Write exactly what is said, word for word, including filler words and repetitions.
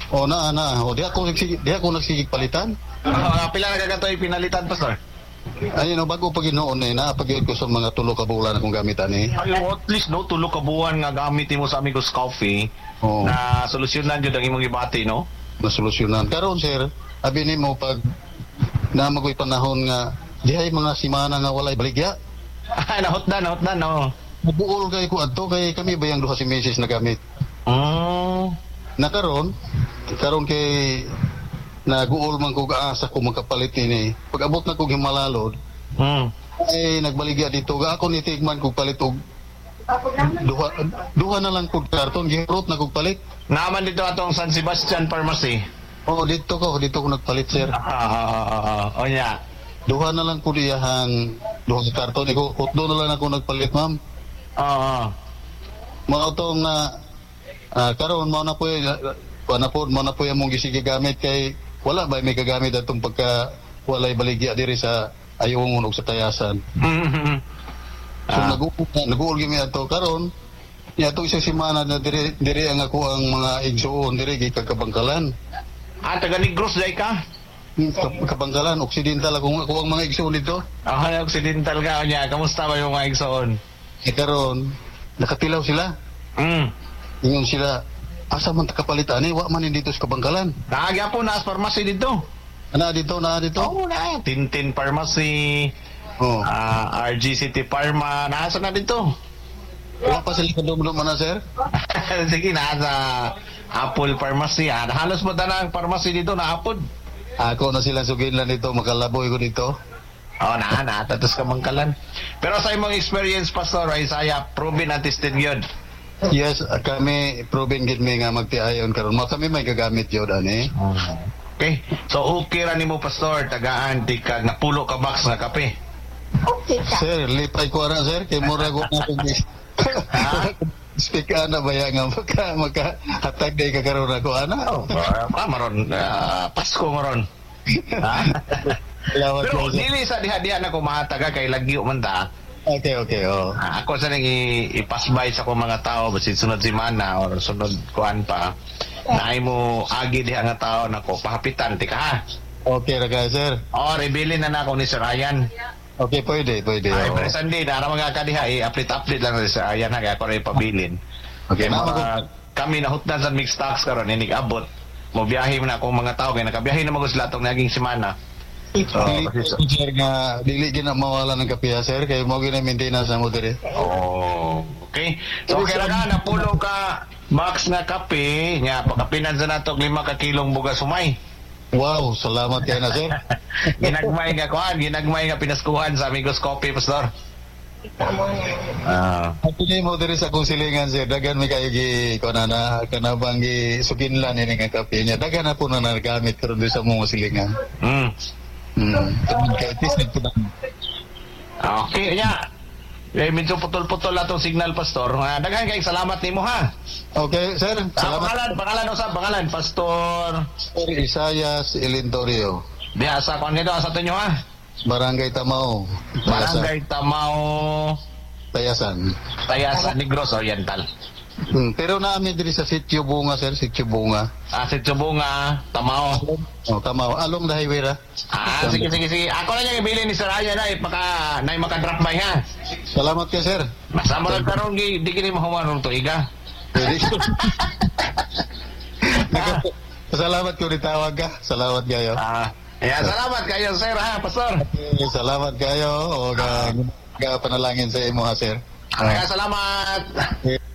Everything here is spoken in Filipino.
O na na, o di ako nagsigi, di ako nagsigig palitan. Uh, pila na kagatoy pinalitan, Pastor? Ayun, no, bago pa ginoon eh, naapagyan ko sa mga tulo ka bulan akong gamitan eh. Ay, at least no, tulo ka buwan nga gamit mo sa Amigos Coffee Oo. na solusyonan jud ang imong ibati, no? Nasolusyonan. Karon sir, abi nimo pag na magoy panahon nga dihay mga simana nga walay baligya. Ay, nahutdan, nahutdan, no? Mabuol kay ko adto kay kami bayang duha si Missus na gamit. Oh. Na karon, karon kay naguol man ko gaasa ko magkapalit ini. Pag abot na ko himalalod, Hmm. ay nagbaligya dito ga ako nitigman ko palit og duha duha na lang ko karton gihurot na ko palit. Naman dito atong San Sebastian Pharmacy. Oh, dito ko, dito ko nagpalit sir. Ah, ah, ah, ah, ah. O nya. Duha na lang ko diyahan duha ka karton iko utdo na lang ako nagpalit ma'am. Oo. Mao tong na ah, karon mao na po na po mao na po yung mong gisige gamit kay wala ba may kagamit atong pagka walay baligya diri sa ayong unog sa tayasan. Mhm. So Ah. nag-uul nag-uul gyud mi ato karon ya to isa semana na diri diri ang ako ang mga igsuon diri gi kagkabangkalan. Ah, taga Negros dai ka? Ka- Kabangkalan oksidental ako ako ang mga igsuon dito. Ah, oh, occidental ka nya. Kamusta ba yung mga igsoon? E karon nakatilaw sila. Mm. Ingon sila asa man takapalitan ni wa man ni dito sa kabangkalan. Naagya po na pharmacy dito. Ana dito na dito. Oo na. Tintin Pharmacy, Oh. ah, R G City Pharma, nasa na dito. Wala pa sila kadumdum na sir. Sige, nasa Apple Pharmacy. Ah. Halos mo na ang pharmacy dito na Apple. Ako na sila suginlan dito, makalaboy ko dito. Oo na, na. Tatos ka mangkalan. Pero sa imong experience, Pastor, ay saya, proven at tested yun. Yes, kami proven gid mi nga magtiayon karon. Mo kami may gagamit jud ani. Okay. So, okay ra nimo, Pastor, tagaan, di ka, napulo ka box nga kape. Okay ka. Sir, lipay ko ra sir kay mura ko na kung speak ana ba ya nga maka maka hatag day ka karon ako ana. Oh, ah, maron, ah, Pasko maron. Ha? Lawat Pero ko, sir. dili sa diha-diha na ko mahataga kay lagyo man ta. Okay, okay, oh. Ah, ako sa nang i- ipasbay sa akong mga tao basit sunod semana or sunod kuan pa. Naay mo agi diha nga tao nako pahapitan ti ka ha. Okay ra ka sir. Oh, rebilin na nako ni Sir Ayan. Okay, pwede, pwede. Ay, oh. pero Sunday na ara mga kadiha i-update-update lang ni Sir Ayan ha kaya ako rin pabilin. Okay, Okay, mama ko. mga, kami nahutdan sa mixed stocks karon inig abot. Mo biyahe man akong mga tao kay nakabiyahe na magos latong naging semana. Oh, Dili kasi sa- sir nga dili gina mawala ng kapiya sir kay mo gina maintenance mo dire. Oh, okay. So kaya nga napulo ka max nga kape nya pagkapinan sa nato og lima ka kilong bugas sumay. Wow, salamat kay na sir. Ginagmay nga kuan, ginagmay nga pinaskuhan sa Amigos Coffee, Pastor. Tama na. Ah. At pili mo dire sa kong silingan sir, dagan mi kayo gi kanana kanabang gi suginlan ini nga kape niya. Dagan na po na nagamit karon sa mga silingan. Mm. Hmm. Tumid kay tis nagtudang. Okay, nya. Eh, medyo putol-putol na itong signal, Pastor. Uh, daghan kay salamat nimo ha. Okay, sir. Ah, Salamat. pangalan, pangalan, usap, pangalan, Pastor. Sir Isayas Ilintorio, Diya, sa kung nito, sa tunyo ha. Barangay Tamao, Tayasan. Barangay Tamao, Tayasan. Tayasan, Negros Oriental. Hmm. Pero namin diri sa Sitio Bunga, sir, Sitio Bunga. Ah, si Chubunga, Tamao. Oh, Tamao. Along the highway ra. Ah, sige, sige, sige. Ako na yung ibili ni Sir Ayan na, ipaka, na yung maka-drop by ha. Salamat ka, sir. Basta mo lang karoon, di, di kini mahumarong to, iga. Pwede. Salamat ko rin tawag ka. Salamat kayo. Ah, yeah, salamat kayo, Sir ha, Pastor. Okay, salamat kayo. O ga, ga panalangin sa imo ha, sir. Ah, salamat. Okay.